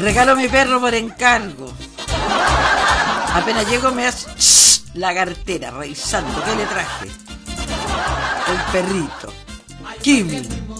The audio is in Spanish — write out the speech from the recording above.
regalo a mi perro por encargo. Apenas llego me hace la cartera, revisando qué le traje. El perrito, Kimi.